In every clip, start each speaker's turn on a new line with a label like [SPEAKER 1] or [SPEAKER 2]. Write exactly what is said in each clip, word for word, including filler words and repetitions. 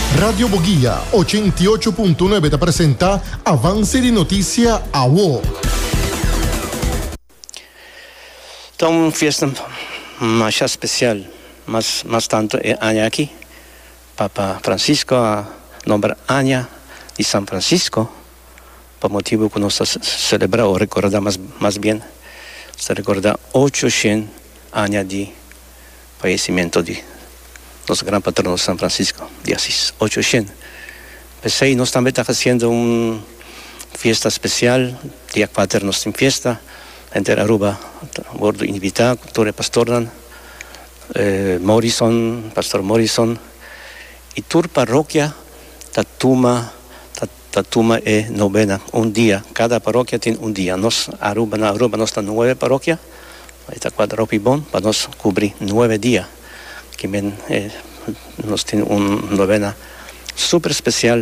[SPEAKER 1] Radio Boguía ochenta y ocho punto nueve te presenta Avance de Noticia a W O.
[SPEAKER 2] Então, fiesta mais especial, mas, mas tanto é Anya aqui. Papa Francisco a nombrar Anya de São Francisco, por motivo que nós celebramos, ou recordamos mais bem, se recorda oitocentos anos de falecimento de nosso grande patrono São Francisco de Assis, oitocentos. Pensei, nós também estamos fazendo uma festa especial, dia quatro nós temos festa, entre Aruba, bordo invitado, todo pastor, eh, Morrison, pastor Morrison, e toda parroquia, a tuma, a tuma é novena, um dia, cada paróquia tem um dia. Nós, Aruba, na Aruba, nós temos nove paróquias, está quatro roupas bom, para nós cobrir nove dias. Que bem, eh, nós temos uma novena super especial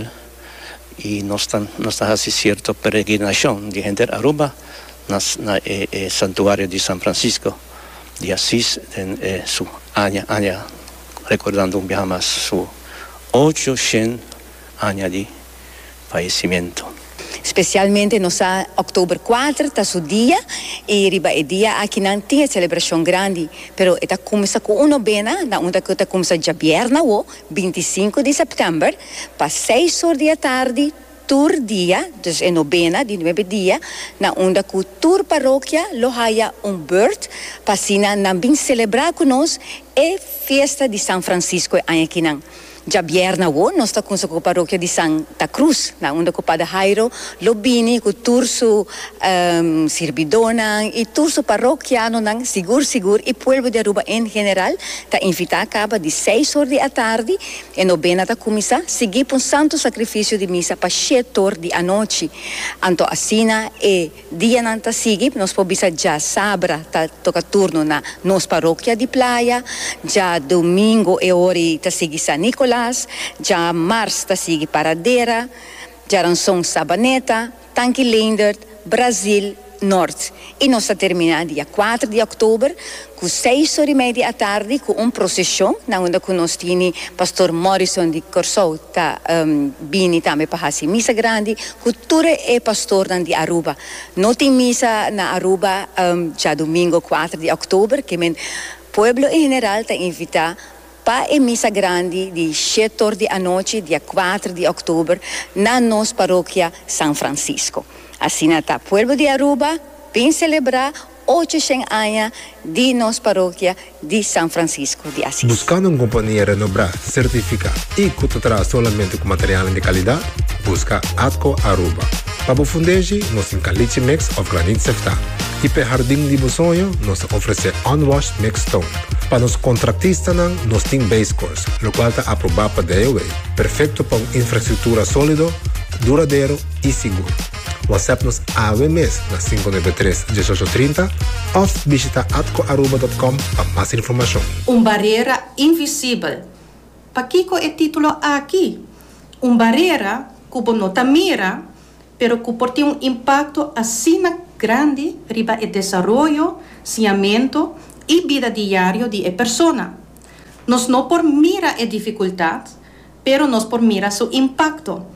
[SPEAKER 2] e nós estamos fazendo certa peregrinação de gente Aruba nas, na eh, eh, santuário de São Francisco de Assis, tem eh, su Anya, Anya, recordando um pouco mais su oitocentos anos de falecimento.
[SPEAKER 3] Especialmente no sa outubro quatro, tá o dia, e riba é dia aqui não tinha celebração grande, pero está começa com uma novena, na onde está começa já vierna o vinte e cinco de setembro, para seis horas da tarde, tur dia, dus é novena de nove dias, na onde com tur paróquia lo haya um beurt, para sina não bem celebrar conosco é festa de São Francisco aqui não. Já vierna o, nós estamos com a paróquia de Santa Cruz, na onde o Padre Jairo Lobini, com turso um, Sirbidona e turso parroquiano, nang seguro, seguro, e povo de Aruba em geral, está invitado a cabo de seis horas da tarde, e novena está começar, seguir para um santo sacrifício de missa para sete horas da noite. Então, assim, e dia não está seguir, nós podemos já sabra, tá toca turno na nossa paróquia de Praia, já domingo e hora está seguir San Nicolás, já março está seguir Paradeira, já Ranção Sabaneta, Tanque Leendert, Brasil, Norte. E nós está terminando dia quatro de outubro, com seis horas e meia da tarde, com uma procissão, na onde nós temos pastor Morrison de Corsou, está um, vindo também para fazer missa grande, que todo é pastor de Aruba. Não tem missa na Aruba um, já domingo quatro de outubro, que o povo em geral está invitado para a missa grande de sete horas da noite, dia quatro de outubro, na nossa paróquia São Francisco. Assim está o povo de Aruba, vem celebrar oitocentos anos de nossa paróquia de São Francisco de Assis.
[SPEAKER 4] Buscando uma companhia renombrada, certificada e que te traz somente com material de qualidade, busca Atco Aruba. Para o fundejo, nós temos caliche mix of granite sefta. E para o jardim de sonho, nós oferecemos unwashed mix stone. Para os contratistas, nós temos base course, o qual está aprovado para D O A. Perfeito para uma infraestrutura sólida, duradouro e seguro. WhatsApp-nos a W M S na cinco nove três, um oito três zero ou visita atco aruba ponto com para mais informação.
[SPEAKER 5] Uma barreira invisível. Para que é o título aqui? Uma barreira que não está mira, pero que tem um impacto assim grande riba o desenvolvimento, saneamento e vida diária de pessoa. Nós não por mira a dificuldade, pero nós por mira seu impacto.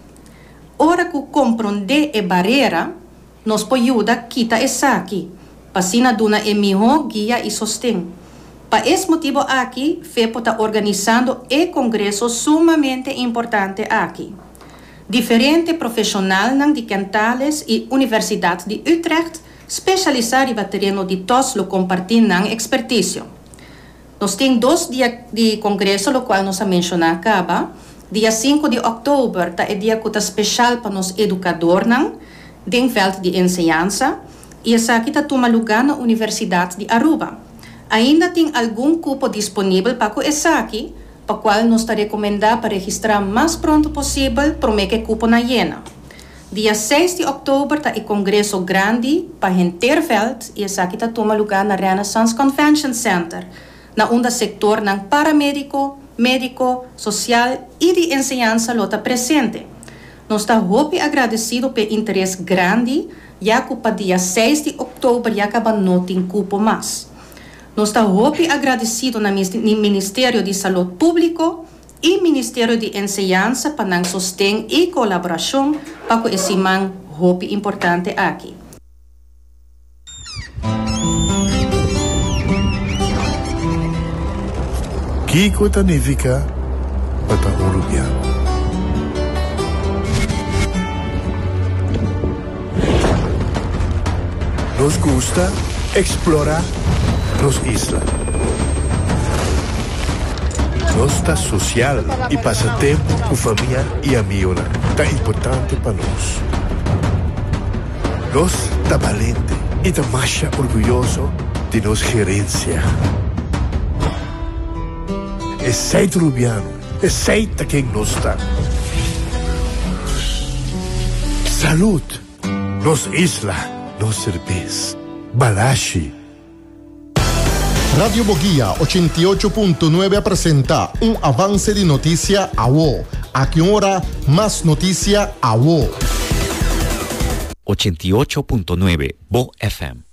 [SPEAKER 5] Ora que compreende a barreira, nós podemos ajudar a quitar essa aqui, para assim dar uma melhor guia e sustento. Para esse motivo aqui, FEPO está organizando um congresso sumamente importante aqui. Diferentes profissionais de Cantales e Universidade de Utrecht especializados no terreno de toslo compartilham expertise. Nós temos dois dias de congresso, o qual nós mencionamos acaba. Dia cinco de outubro é dia que é especial para os educadores do veld de ensinança e essa aqui está toma lugar na Universidade de Aruba. Ainda tem algum cupo disponível para que essa aqui, para o qual nós está recomendando para registrar o mais pronto possível para que o cupo na hiena. Dia seis de outubro está o congresso grande para Hinterveld e essa aqui está toma lugar na Renaissance Convention Center, na onde o setor ng paramédico, médico, social e de ensinança está presente. Nós estamos muito agradecidos pelo interesse grande, já que para dia seis de outubro já acaba não tem cupo mais. Nós estamos muito agradecidos no Ministério de Saúde Público e Ministério de Enseñanza para sostén e colaboração para que esse man hope importante aqui.
[SPEAKER 6] Kiko significa para Uruguaiano. Nos gusta explorar las islas. Nos está social y pasa tiempo con familia y amigos, tan importante para nos. Nos está valiente y está más orgulloso de nos gerencia. Es seis rubiano, es seis de quien nos está. Salud, nos isla. Nos cerveza, Balashi.
[SPEAKER 1] Radio Boguía ochenta y ocho punto nueve presenta un avance de noticia a vos. A qué hora más noticia a vos.
[SPEAKER 7] ochenta y ocho punto nueve Bo F M.